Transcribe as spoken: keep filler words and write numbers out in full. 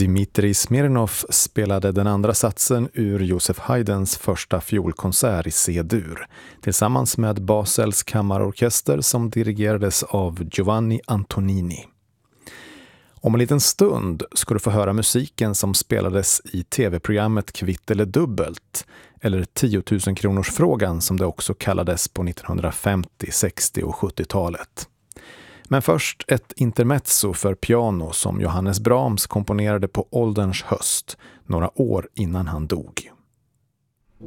Dmitrij Smirnov spelade den andra satsen ur Josef Haydns första fiolkonsert i C-dur tillsammans med Basels kammarorkester som dirigerades av Giovanni Antonini. Om en liten stund ska du få höra musiken som spelades i tv-programmet Kvitt eller dubbelt, eller tiotusen kronors frågan som det också kallades på nittonhundrafemtio-, sextio- och sjuttiotalet. Men först ett intermezzo för piano som Johannes Brahms komponerade på ålderns höst, några år innan han dog.